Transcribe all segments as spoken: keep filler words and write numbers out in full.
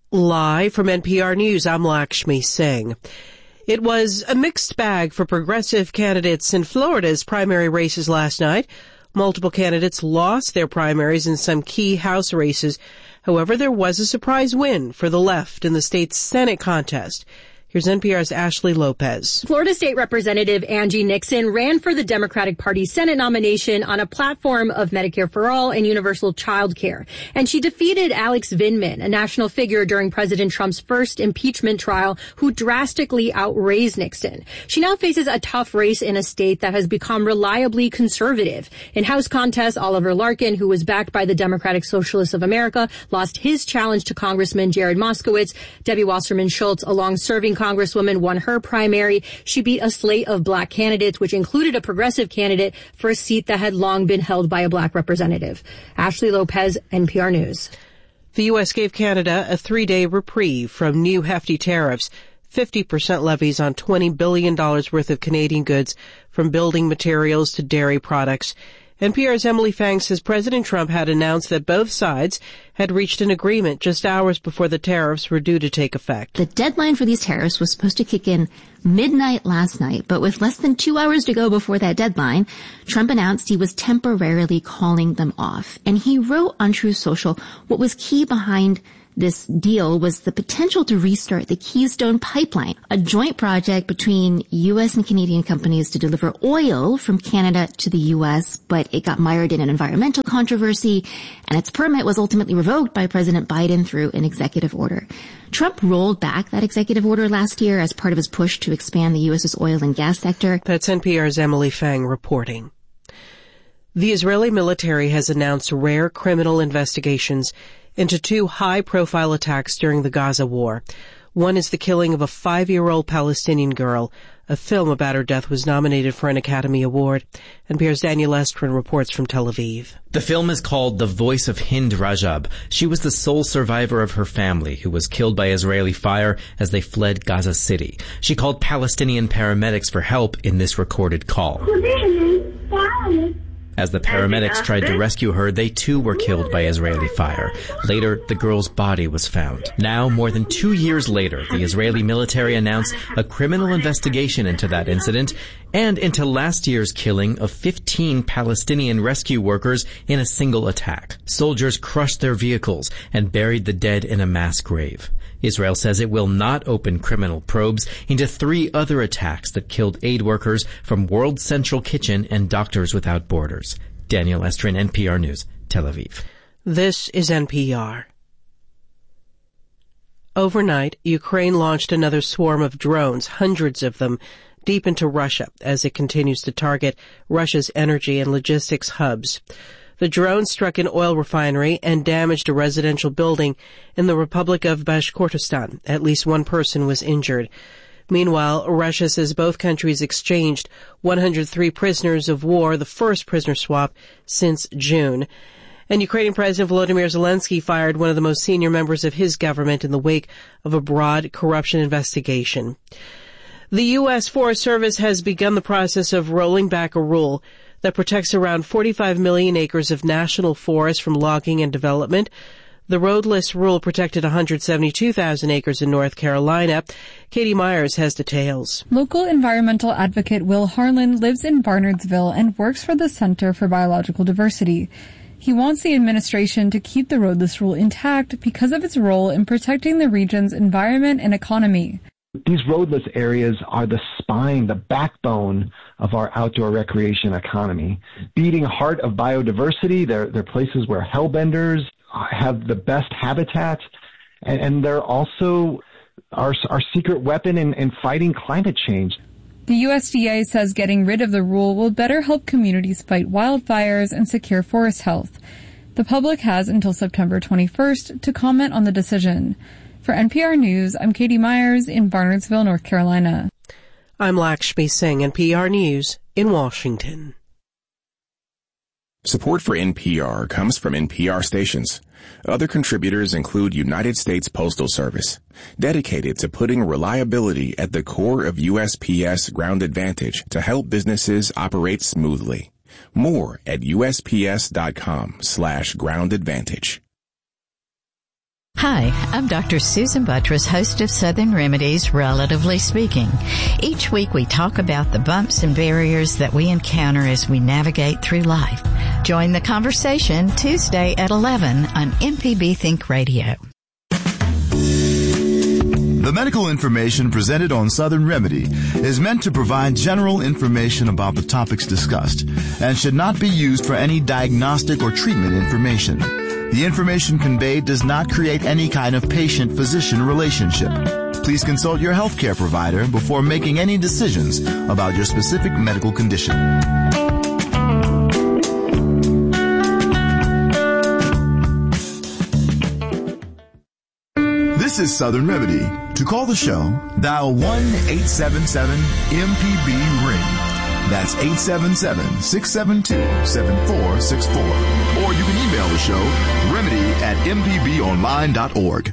Live from N P R News, I'm Lakshmi Singh. It was a mixed bag for progressive candidates in Florida's primary races last night. Multiple candidates lost their primaries in some key House races. However, there was a surprise win for the left in the state's Senate contest. Here's N P R's Ashley Lopez. Florida State Representative Angie Nixon ran for the Democratic Party Senate nomination on a platform of Medicare for All and universal child care. And she defeated Alex Vindman, a national figure during President Trump's first impeachment trial, who drastically outraised Nixon. She now faces a tough race in a state that has become reliably conservative. In House contests, Oliver Larkin, who was backed by the Democratic Socialists of America, lost his challenge to Congressman Jared Moskowitz. Debbie Wasserman Schultz, a long-serving Congresswoman, won her primary. She beat a slate of black candidates, which included a progressive candidate for a seat that had long been held by a black representative. Ashley Lopez, N P R News. The U S gave Canada a three-day reprieve from new hefty tariffs, fifty percent levies on twenty billion dollars worth of Canadian goods, from building materials to dairy products. N P R's Emily Fang says President Trump had announced that both sides had reached an agreement just hours before the tariffs were due to take effect. The deadline for these tariffs was supposed to kick in midnight last night, but with less than two hours to go before that deadline, Trump announced he was temporarily calling them off. And he wrote on Truth Social what was key behind this deal was the potential to restart the Keystone Pipeline, a joint project between U S and Canadian companies to deliver oil from Canada to the U S, but it got mired in an environmental controversy, and its permit was ultimately revoked by President Biden through an executive order. Trump rolled back that executive order last year as part of his push to expand the U S's oil and gas sector. That's N P R's Emily Fang reporting. The Israeli military has announced rare criminal investigations into two high-profile attacks during the Gaza war. One is the killing of a five-year-old Palestinian girl. A film about her death was nominated for an Academy Award. N P R's Daniel Estrin reports from Tel Aviv. The film is called The Voice of Hind Rajab. She was the sole survivor of her family, who was killed by Israeli fire as they fled Gaza City. She called Palestinian paramedics for help in this recorded call. As the paramedics tried to rescue her, they too were killed by Israeli fire. Later, the girl's body was found. Now, more than two years later, the Israeli military announced a criminal investigation into that incident and into last year's killing of fifteen Palestinian rescue workers in a single attack. Soldiers crushed their vehicles and buried the dead in a mass grave. Israel says it will not open criminal probes into three other attacks that killed aid workers from World Central Kitchen and Doctors Without Borders. Daniel Estrin, N P R News, Tel Aviv. This is N P R. Overnight, Ukraine launched another swarm of drones, hundreds of them, deep into Russia as it continues to target Russia's energy and logistics hubs. The drone struck an oil refinery and damaged a residential building in the Republic of Bashkortostan. At least one person was injured. Meanwhile, Russia says both countries exchanged one hundred three prisoners of war, the first prisoner swap since June. And Ukrainian President Volodymyr Zelensky fired one of the most senior members of his government in the wake of a broad corruption investigation. The U S Forest Service has begun the process of rolling back a rule that protects around forty-five million acres of national forest from logging and development. The roadless rule protected one hundred seventy-two thousand acres in North Carolina. Katie Myers has details. Local environmental advocate Will Harlan lives in Barnardsville and works for the Center for Biological Diversity. He wants the administration to keep the roadless rule intact because of its role in protecting the region's environment and economy. These roadless areas are the spine, the backbone of our outdoor recreation economy. Beating heart of biodiversity, they're, they're places where hellbenders have the best habitat, and, and they're also our, our secret weapon in, in fighting climate change. The U S D A says getting rid of the rule will better help communities fight wildfires and secure forest health. The public has until September twenty-first to comment on the decision. For N P R News, I'm Katie Myers in Barnardsville, North Carolina. I'm Lakshmi Singh, N P R News in Washington. Support for N P R comes from N P R stations. Other contributors include United States Postal Service, dedicated to putting reliability at the core of U S P S Ground Advantage to help businesses operate smoothly. More at U S P S dot com slash ground advantage. Hi. Hi, I'm Doctor Susan Buttress, host of Southern Remedies, Relatively Speaking. Each week we talk about the bumps and barriers that we encounter as we navigate through life. Join the conversation Tuesday at eleven on M P B Think Radio. The medical information presented on Southern Remedy is meant to provide general information about the topics discussed and should not be used for any diagnostic or treatment information. The information conveyed does not create any kind of patient-physician relationship. Please consult your healthcare provider before making any decisions about your specific medical condition. This is Southern Remedy. To call the show, dial one eight seven seven M P B ring. That's eight seven seven, six seven two, seven four six four. Or you can email the show, remedy at m p b online dot org.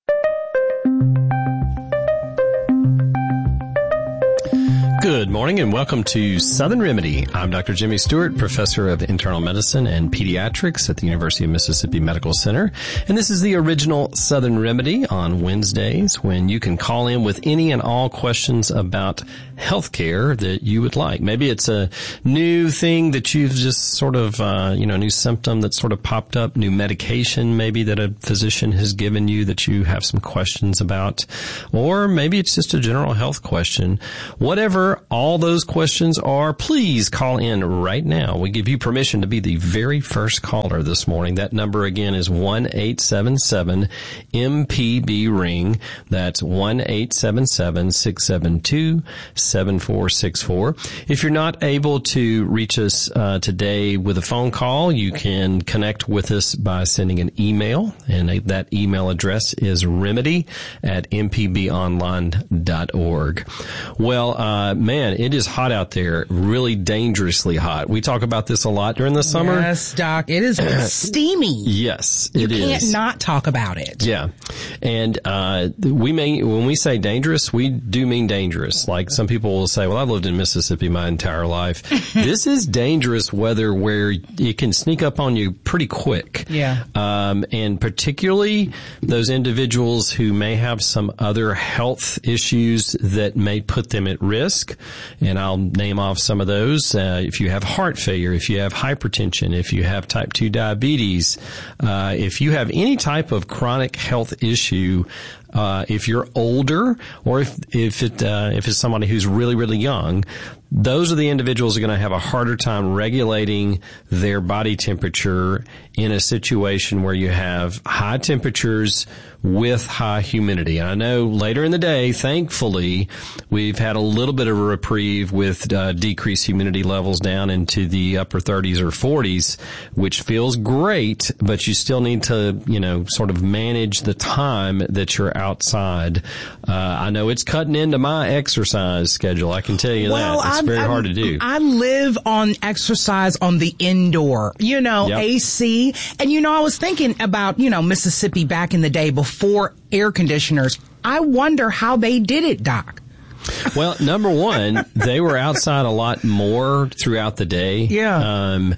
Good morning and welcome to Southern Remedy. I'm Doctor Jimmy Stewart, professor of internal medicine and pediatrics at the University of Mississippi Medical Center. And this is the original Southern Remedy on Wednesdays, when you can call in with any and all questions about healthcare that you would like. Maybe it's a new thing that you've just sort of, uh, you know, new symptom that sort of popped up, new medication maybe that a physician has given you that you have some questions about. Or maybe it's just a general health question. Whatever all those questions are, please call in right now. We give you permission to be the very first caller this morning. That number again is one eight seven seven M P B ring. That's one eight seven seven, six seven two, seven four six four. If you're not able to reach us uh, today with a phone call, you can connect with us by sending an email, and that email address is remedy at m p b online dot org. Well, uh, man, it is hot out there, really dangerously hot. We talk about this a lot during the summer. Yes, Doc. It is steamy. Yes, it is. You can't not talk about it. Yeah. And uh we may, when we say dangerous, we do mean dangerous. Like some people will say, well, I've lived in Mississippi my entire life. This is dangerous weather where it can sneak up on you pretty quick. Yeah. Um, and particularly those individuals who may have some other health issues that may put them at risk. And I'll name off some of those. Uh, if you have heart failure, if you have hypertension, if you have type two diabetes, uh, if you have any type of chronic health issue, uh, if you're older, or if, if it, uh, if it's somebody who's really, really young, those are the individuals who are going to have a harder time regulating their body temperature in a situation where you have high temperatures with high humidity. And I know later in the day, thankfully, we've had a little bit of a reprieve with uh, decreased humidity levels down into the upper thirties or forties, which feels great, but you still need to, you know, sort of manage the time that you're outside. Uh, I know it's cutting into my exercise schedule. I can tell you well, that. It's I'm, very I'm, hard to do. I live on exercise on the indoor, you know, yep. A C. And, you know, I was thinking about, you know, Mississippi back in the day before air conditioners. I wonder how they did it, Doc. Well, number one, they were outside a lot more throughout the day. Yeah. Um,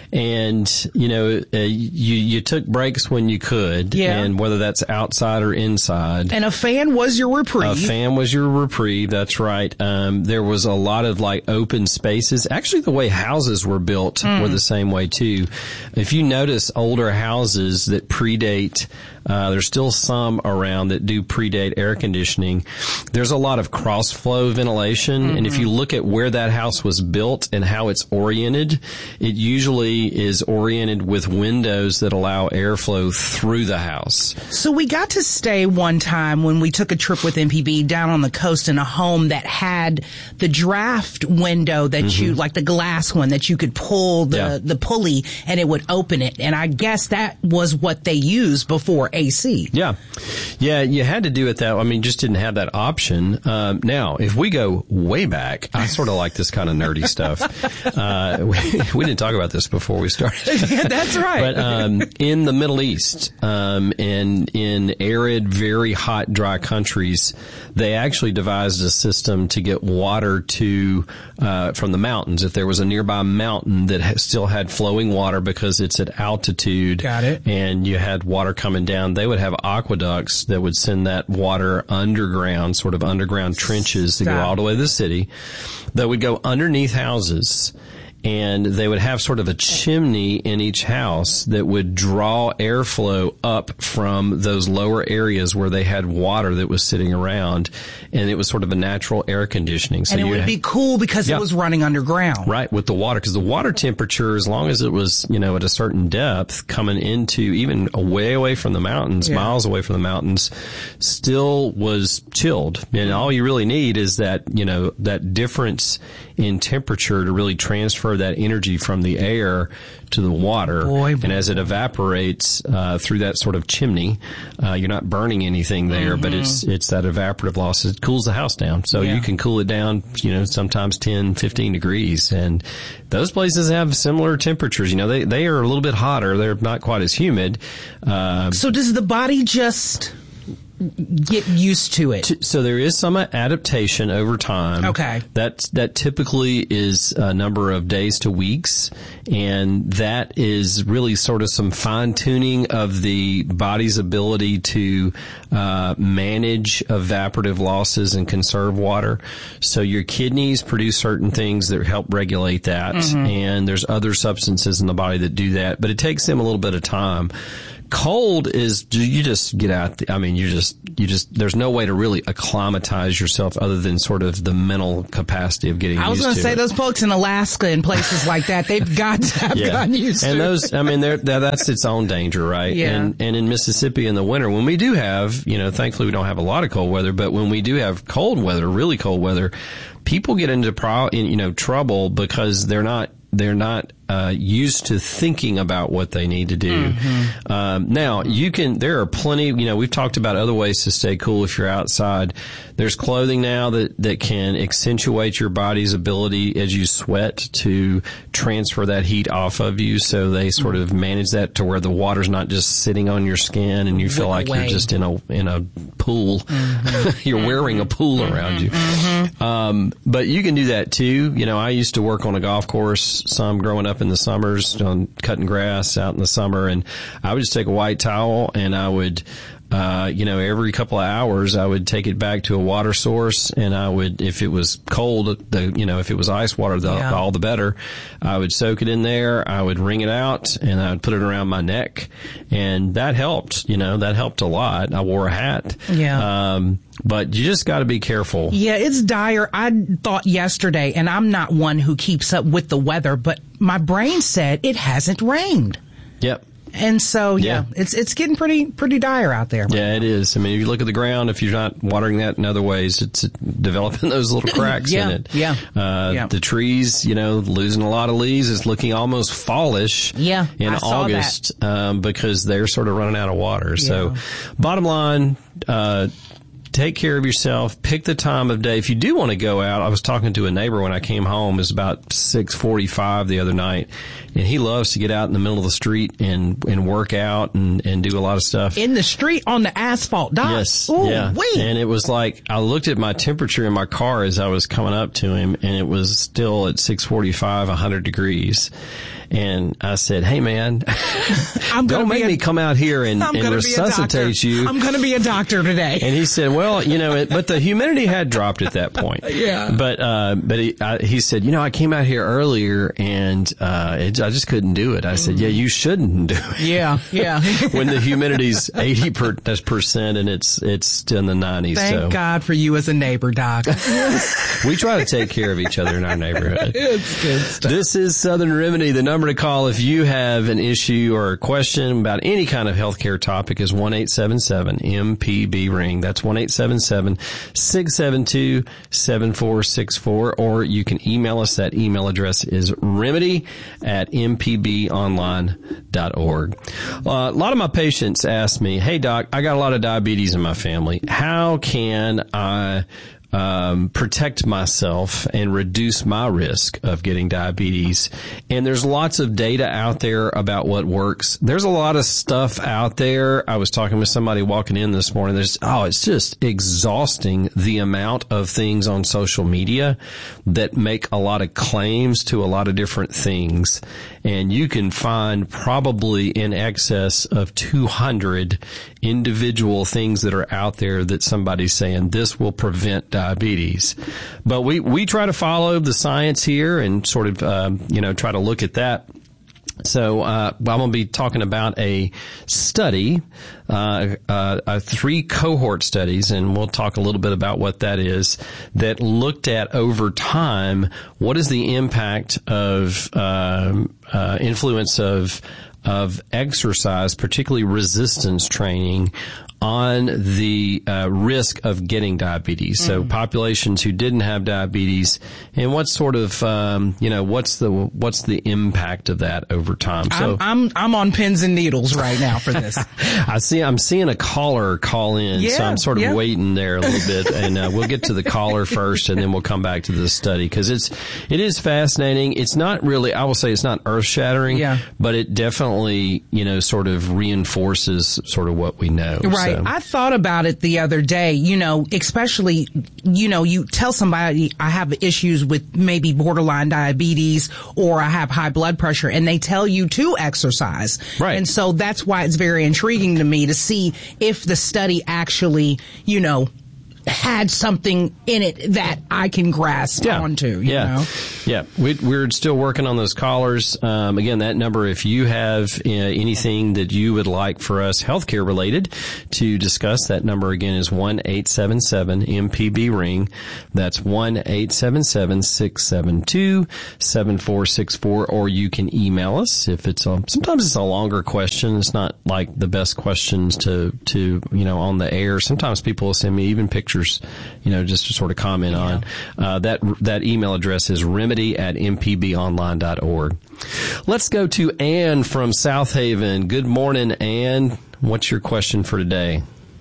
and, you know, uh, you, you took breaks when you could. Yeah. And whether that's outside or inside. And a fan was your reprieve. A fan was your reprieve. That's right. Um, there was a lot of like open spaces. Actually, the way houses were built mm. were the same way too. If you notice older houses that predate, uh, there's still some around that do predate air conditioning. There's a lot of cross flow ventilation. Mm-hmm. And if you look at where that house was built and how it's oriented, it usually is oriented with windows that allow airflow through the house. So we got to stay one time when we took a trip with M P B down on the coast in a home that had the draft window that mm-hmm. you, like the glass one that you could pull the, yeah. the pulley and it would open it. And I guess that was what they used before A C. Yeah. Yeah, you had to do it that way. I mean, just didn't have that option. Um, now, if we go way back, I sort of like this kind of nerdy stuff. Uh, we, we didn't talk about this before we started. Yeah, that's right. But um, in the Middle East um, and in arid, very hot, dry countries, they actually devised a system to get water to uh, from the mountains. If there was a nearby mountain that ha- still had flowing water because it's at altitude, got it, and you had water coming down ground, they would have aqueducts that would send that water underground, sort of underground trenches that go all the way to the city, that would go underneath houses. And they would have sort of a chimney in each house that would draw airflow up from those lower areas where they had water that was sitting around. And it was sort of a natural air conditioning. So and it would be cool because yeah. it was running underground. Right, with the water. Because the water temperature, as long as it was, you know, at a certain depth, coming into even way away from the mountains, yeah. miles away from the mountains, still was chilled. And all you really need is that, you know, that difference in temperature to really transfer that energy from the air to the water. Boy, boy, and as it evaporates uh, through that sort of chimney, uh, you're not burning anything there, mm-hmm. but it's it's that evaporative loss. It cools the house down. So yeah. you can cool it down, you know, sometimes ten, fifteen degrees. And those places have similar temperatures. You know, they, they are a little bit hotter. They're not quite as humid. Uh, so does the body just get used to it? So there is some adaptation over time. Okay. That, that typically is a number of days to weeks, and that is really sort of some fine-tuning of the body's ability to uh manage evaporative losses and conserve water. So your kidneys produce certain things that help regulate that, mm-hmm. and there's other substances in the body that do that, but it takes them a little bit of time. Cold is, you just get out, the, I mean, you just, you just, there's no way to really acclimatize yourself other than sort of the mental capacity of getting used to it. I was going to say, it. those folks in Alaska and places like that, they've got to have yeah. gotten used and to those, it. I mean, they're, that's its own danger, right? Yeah. And, and in Mississippi in the winter, when we do have, you know, thankfully we don't have a lot of cold weather, but when we do have cold weather, really cold weather, people get into pro, you know, trouble because they're not, they're not uh used to thinking about what they need to do. Mm-hmm. Um, now, you can, there are plenty, you know, we've talked about other ways to stay cool if you're outside. There's clothing now that, that can accentuate your body's ability as you sweat to transfer that heat off of you. So they sort of manage that to where the water's not just sitting on your skin and you feel like away. you're just in a, in a pool. Mm-hmm. You're wearing a pool mm-hmm. around you. Mm-hmm. Um, but you can do that too. You know, I used to work on a golf course some growing up in the summers on cutting grass out in the summer, and I would just take a white towel and I would uh you know every couple of hours I would take it back to a water source, and I would, if it was cold, the you know if it was ice water, the, yeah. all the better, I would soak it in there, I would wring it out, and I would put it around my neck, and that helped. You know that helped a lot. I wore a hat. Yeah. Um But you just got to be careful. Yeah, it's dire. I thought yesterday, and I'm not one who keeps up with the weather, but my brain said it hasn't rained. Yep. And so, yeah, yeah, it's it's getting pretty pretty dire out there. Yeah, it is. I mean, if you look at the ground, if you're not watering that in other ways, it's developing those little cracks yeah, in it. Yeah, uh, yeah. The trees, you know, losing a lot of leaves. It's looking almost fallish yeah, in I saw August um, because they're sort of running out of water. Yeah. So, bottom line, uh, take care of yourself. Pick the time of day. If you do want to go out, I was talking to a neighbor when I came home. It was about six forty-five the other night, and he loves to get out in the middle of the street and and work out and and do a lot of stuff in the street on the asphalt. Doc. Yes, Ooh, yeah. Wee. And it was like I looked at my temperature in my car as I was coming up to him, and it was still at six forty-five, one hundred degrees. And I said, "Hey, man, I'm don't make a, me come out here and, and resuscitate you. I'm going to be a doctor today." And he said, "Well, you know, it, but the humidity had dropped at that point. Yeah. But uh, but he I, he said, you know, I came out here earlier and uh, it, I just couldn't do it. I said, yeah, you shouldn't do it. Yeah, yeah. When the humidity's eighty percent and it's it's in the nineties. Thank so. God for you as a neighbor, Doc. We try to take care of each other in our neighborhood. It's good stuff. This is Southern Remedy. The number to call if you have an issue or a question about any kind of healthcare topic is one eight seven seven M P B ring. That's one eight seven seven, six seven two, seven four six four, or you can email us. That email address is remedy at m p b online dot org. Uh, a lot of my patients ask me, hey doc, I got a lot of diabetes in my family. How can I Um, protect myself and reduce my risk of getting diabetes? And there's lots of data out there about what works. There's a lot of stuff out there. I was talking with somebody walking in this morning. There's, oh, it's just exhausting the amount of things on social media that make a lot of claims to a lot of different things. and you can find probably in excess of two hundred individual things that are out there that somebody's saying this will prevent diabetes. But we, we try to follow the science here and sort of, um, you know, try to look at that. So, uh, I'm going to be talking about a study, uh, uh, uh, three cohort studies, and we'll talk a little bit about what that is, that looked at over time, what is the impact of, um, uh, influence of, of exercise, particularly resistance training, on the uh, risk of getting diabetes. So mm. populations who didn't have diabetes, and what sort of, um, you know, what's the what's the impact of that over time? So I'm I'm, I'm on pins and needles right now for this. I see. I'm seeing a caller call in, yeah, so I'm sort of yeah. waiting there a little bit, and uh, we'll get to the caller first, and then we'll come back to the study because it's it is fascinating. It's not really, I will say, it's not earth shattering, yeah. but it definitely, you know, sort of reinforces sort of what we know. Right. So. I thought about it the other day, you know, especially, you know, you tell somebody I have issues with maybe borderline diabetes or I have high blood pressure, and they tell you to exercise. Right. And so that's why it's very intriguing to me to see if the study actually, you know, had something in it that I can grasp yeah. onto, you yeah. know? Yeah. We, we're still working on those callers. Um, again, that number, if you have uh, anything that you would like for us healthcare related to discuss, that number again is one eight seven seven M P B ring. That's one eight seven seven six seven two seven four six four, or you can email us if it's a, sometimes it's a longer question. It's not like the best questions to, to, you know, on the air. Sometimes people will send me even pictures, you know, just to sort of comment yeah. on. Uh, that, that email address is remedy at m p b online dot org. Let's go to Ann from South Haven. Good morning, Ann. What's your question for today?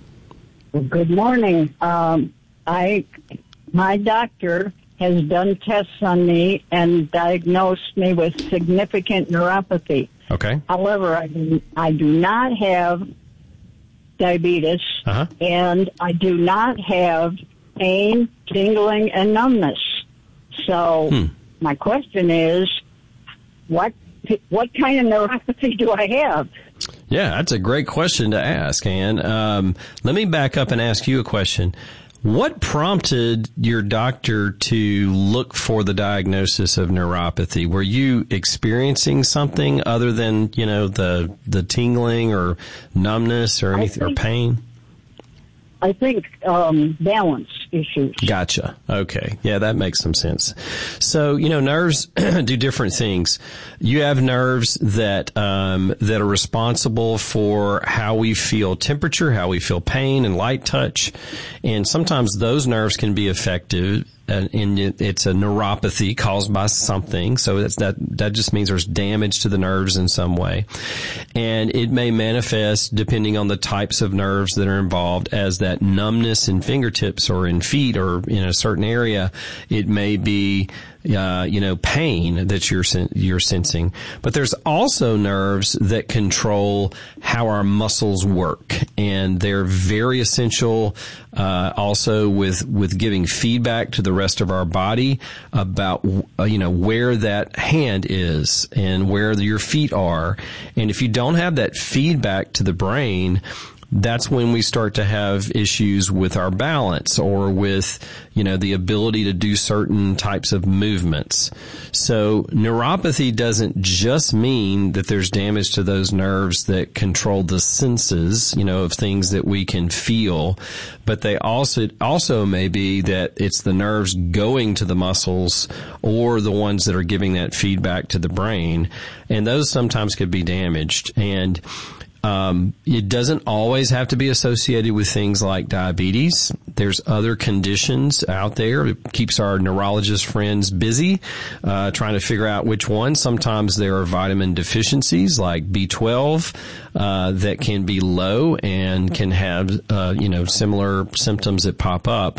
Good morning. Um, I, my doctor has done tests on me and diagnosed me with significant neuropathy. Okay. However, I do, I do not have diabetes, uh-huh. and I do not have pain, tingling, and numbness. So hmm. my question is, what what kind of neuropathy do I have? Yeah, that's a great question to ask, Ann. Um, let me back up and ask you a question. What prompted your doctor to look for the diagnosis of neuropathy? Were you experiencing something other than, you know, the the tingling or numbness or anything or pain? I think um, balance issues. Gotcha. Okay. Yeah, that makes some sense. So, you know, nerves do different things. You have nerves that um, that are responsible for how we feel temperature, how we feel pain and light touch, and sometimes those nerves can be affected. And it's a neuropathy caused by something. So that's, that, that just means there's damage to the nerves in some way. And it may manifest, depending on the types of nerves that are involved, as that numbness in fingertips or in feet or in a certain area. It may be, uh, you know, pain that you're, you're sensing. But there's also nerves that control how our muscles work. And they're very essential, uh, also with, with giving feedback to the rest of our body about, uh, you know, where that hand is and where your feet are. And if you don't have that feedback to the brain, that's when we start to have issues with our balance or with, you know, the ability to do certain types of movements. So neuropathy doesn't just mean that there's damage to those nerves that control the senses, you know, of things that we can feel, but they also, also may be that it's the nerves going to the muscles or the ones that are giving that feedback to the brain. And those sometimes could be damaged. And Um, it doesn't always have to be associated with things like diabetes. There's other conditions out there. It keeps our neurologist friends busy, uh, trying to figure out which one. Sometimes there are vitamin deficiencies like B twelve, uh, that can be low and can have, uh, you know, similar symptoms that pop up.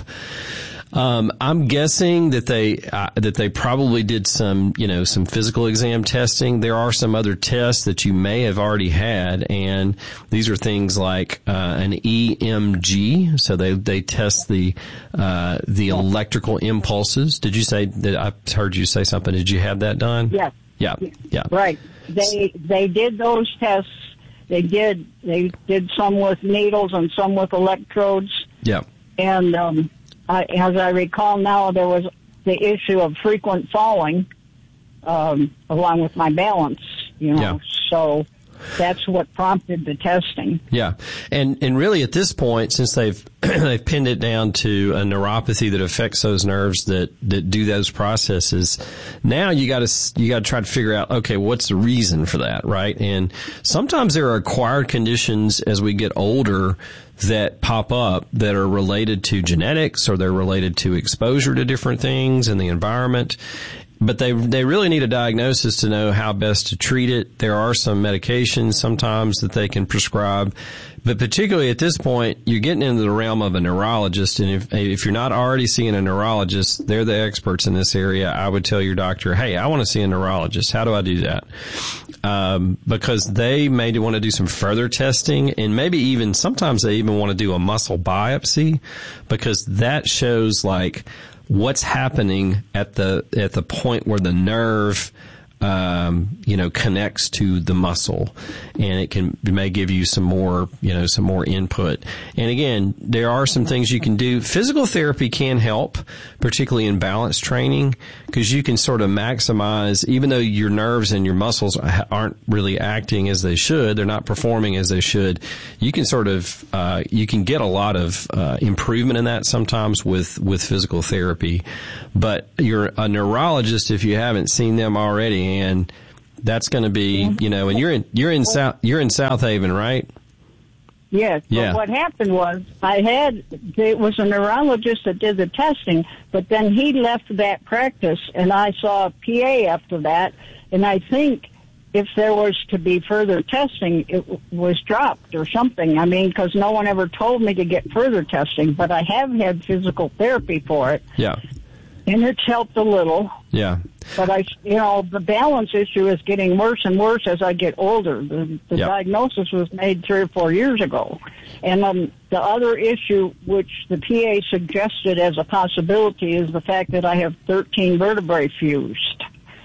Um, I'm guessing that they, uh, that they probably did some, you know, some physical exam testing. There are some other tests that you may have already had, and these are things like, uh, an E M G. So they, they test the, uh, the electrical impulses. Did you say that I heard you say something? Did you have that done? Yes. Yeah. Yeah. Right. they they did those tests. They did they did some with needles and some with electrodes. Yeah. And um, I, as I recall now, there was the issue of frequent falling, um, along with my balance. You know, yeah. So that's what prompted the testing. Yeah, and and really at this point, since they've they've pinned it down to a neuropathy that affects those nerves that, that do those processes, now you got to you got to try to figure out, okay, what's the reason for that, right? And sometimes there are acquired conditions as we get older that pop up that are related to genetics, or they're related to exposure to different things in the environment. But they they really need a diagnosis to know how best to treat it. There are some medications sometimes that they can prescribe. But particularly at this point, you're getting into the realm of a neurologist. And if if you're not already seeing a neurologist, they're the experts in this area. I would tell your doctor, hey, I want to see a neurologist. How do I do that? Um, because they may want to do some further testing, and maybe even sometimes they even want to do a muscle biopsy, because that shows like what's happening at the at the point where the nerve um you know connects to the muscle, and it can it may give you some more you know some more input. And again, there are some things you can do. Physical therapy can help, particularly in balance training, because you can sort of maximize, even though your nerves and your muscles aren't really acting as they should, they're not performing as they should, you can sort of uh you can get a lot of uh improvement in that sometimes with with physical therapy. But you're a neurologist if you haven't seen them already, and that's going to be, you know, and you're in you're in South you're in South Haven, right? Yes. Yeah. But what happened was I had it was a neurologist that did the testing, but then he left that practice, and I saw a P A after that, and I think if there was to be further testing, it was dropped or something. I mean, because no one ever told me to get further testing, but I have had physical therapy for it. Yeah. And it's helped a little. Yeah. But I, you know, the balance issue is getting worse and worse as I get older. The, the yep. diagnosis was made three or four years ago. And um, the other issue, which the P A suggested as a possibility, is the fact that I have thirteen vertebrae fused.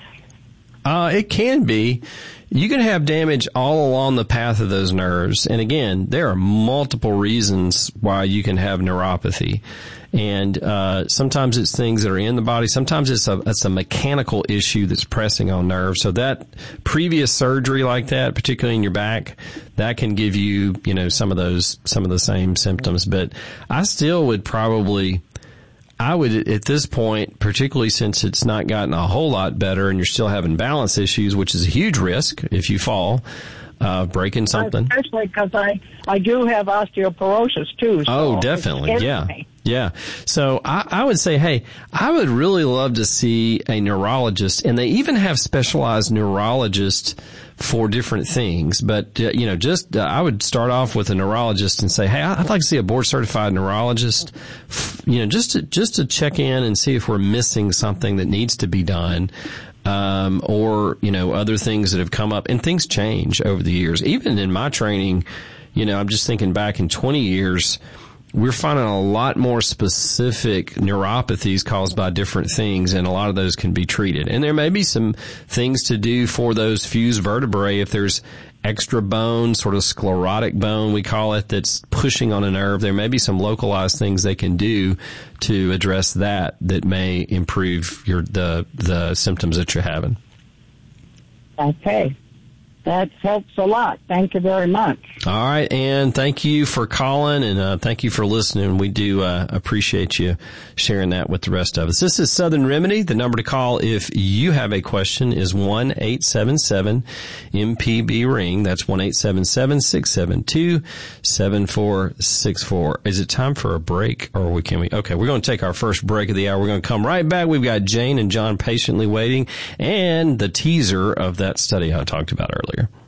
Uh, it can be. You can have damage all along the path of those nerves. And again, there are multiple reasons why you can have neuropathy. And uh sometimes it's things that are in the body. Sometimes it's a it's a mechanical issue that's pressing on nerves. So that previous surgery like that, particularly in your back, that can give you, you know, some of those some of the same symptoms. But I still would probably I would, at this point, particularly since it's not gotten a whole lot better and you're still having balance issues, which is a huge risk if you fall, uh, breaking something. Especially because I, I do have osteoporosis, too. So oh, definitely. Yeah. Me. Yeah. So I, I would say, hey, I would really love to see a neurologist, and they even have specialized neurologists for different things. But, uh, you know, just, uh, I would start off with a neurologist and say, hey, I'd like to see a board certified neurologist, you know, just to, just to check in and see if we're missing something that needs to be done. Um, or, you know, other things that have come up, and things change over the years. Even in my training, you know, I'm just thinking back in twenty years, we're finding a lot more specific neuropathies caused by different things, and a lot of those can be treated. And there may be some things to do for those fused vertebrae if there's extra bone, sort of sclerotic bone, we call it, that's pushing on a nerve. There may be some localized things they can do to address that that may improve your the the symptoms that you're having. Okay. That helps a lot. Thank you very much. All right, and thank you for calling, and uh, thank you for listening. We do uh, appreciate you sharing that with the rest of us. This is Southern Remedy. The number to call if you have a question is one eight seven seven M P B ring. That's one eight seven seven, six seven two, seven four six four. Is it time for a break, or we can we? Okay, we're going to take our first break of the hour. We're going to come right back. We've got Jane and John patiently waiting, and the teaser of that study I talked about earlier.